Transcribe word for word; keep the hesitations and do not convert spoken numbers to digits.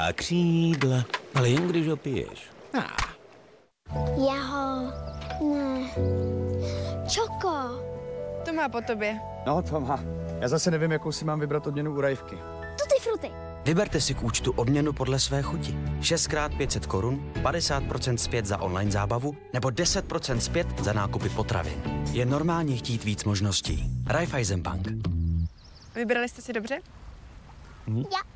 A křídla, ale jen když ho piješ. Ah. Jeho... ne... Čoko. To má po tobě. No, to má. Já zase nevím, jakou si mám vybrat odměnu u Rajvky. Tutti fruty. Vyberte si k účtu odměnu podle své chuti. šest krát pět set korun, padesát procent zpět za online zábavu nebo deset procent zpět za nákupy potravin. Je normálně chtít víc možností. Raiffeisenbank. Vybrali jste si dobře? Ja.